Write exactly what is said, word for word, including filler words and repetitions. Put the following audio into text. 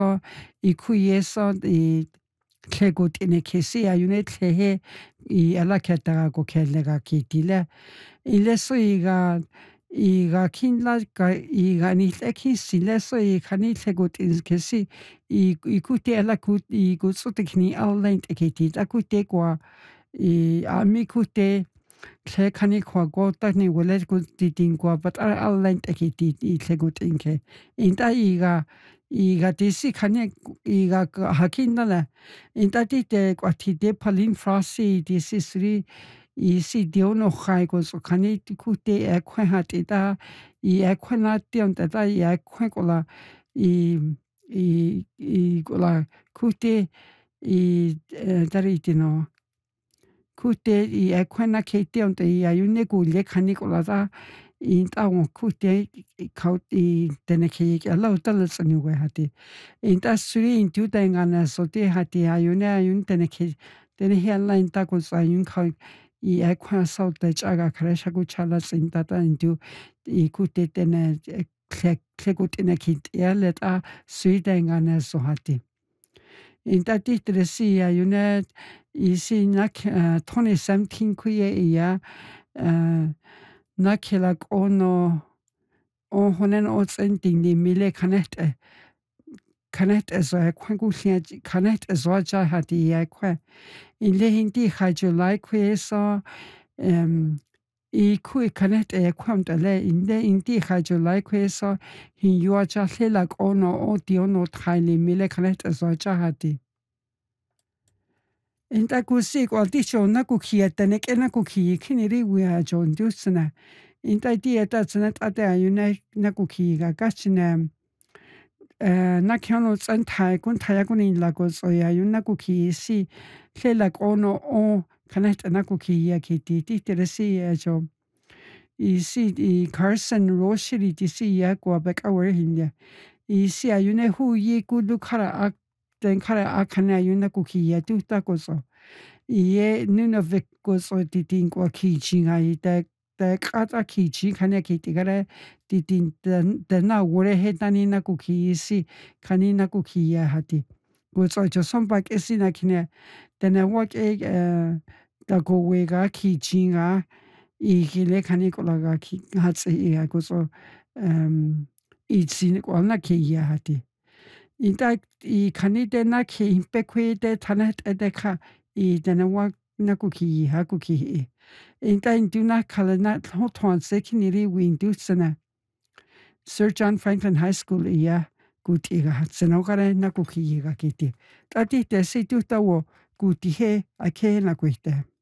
i kuieso i tlhegut inekesi ayune tlhehe i alaketa go kellega kitile ileso iga iga kinla ka iga nitleki sileso i khani tlhegut inkesi i ikute alakut i gutsutikni allent ekiti akute kwa i amikute tle khani kwa gota ni welet gutitin kwa but allent ekiti i tlhegut inke inta iga iga disi khani iga hakinala inta tite kwatide palin frasi disi sri i si diono khai go so khani kute ekwe hatita i ekwe na tionta ta i ekwe kola i i i kola kute i daritino kute i ekwe na ketionta i ayune gule khani kola ta inta o kute kaut i teneke ala utalasani we hati inta sri intu tengana so te hati ayune ayun teneke tenehe ala inta ko ayun khau i ekwe so te chaga kresha ku chala sinta ta intu i kute tene kle kle kit eleta sri tengana so hati inta titresi ayune i si nak twenty seventeen kuye iya nakela ono o honen o tsenting ni mile connect connect as a kwangulia connect as waja hati yakwa in le hindi ha july kwe so um i ku connect e kwamta le in le hindi ha july kwe so hin yuaja lela ono o tiono thaili mile connect as waja hati inta kusi kwa dicho na kukia tenek ena kuki kiniri wia jon dusna inta dieta tsna tate ayuna na kuki ga gachina eh na kyono tsan thai kun thaya kun in la ko so ya yuna kuki si lela ono o connect na kuki ya kiti ti teresi ya jo i si i Carson Roshiri di si ya kwa bek awer hinja i si ayune hu yi kudu kara ak den kara akana ayuna kuki ya tu ta ko so ie nuna vik ko so ti tin kwa ki chinga i te te kata ki chi kanya ki ti gara ti tin te na wore he tani na kuki si kani na kuki ya hati ko so jo sompa esi na kine tena wak e ta ko we ga ki chinga i kile kani ko la ga ki hatse i ko so um i sin ko na ki ya hati inta i kani te na ki impe kwe te tanet e de ka i tena wak na kuki ha kuki inta intu na kala na hoton sekiniri windu sana Sir John Franklin High School iya kuti ga hatseno kare na kuki ga kiti tati te si tu ta wo kuti he a ke na kuite